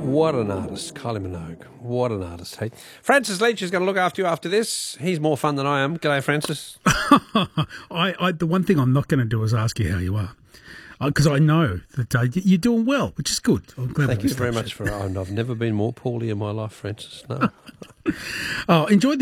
What an artist, Kylie Minogue. What an artist, hey. Francis Leach is going to look after you after this. He's more fun than I am. G'day, Francis. The one thing I'm not going to do is ask you how you are. Because I know that you're doing well, which is good. I'm glad. Thank you very much I've never been more poorly in my life, Francis. No. Enjoy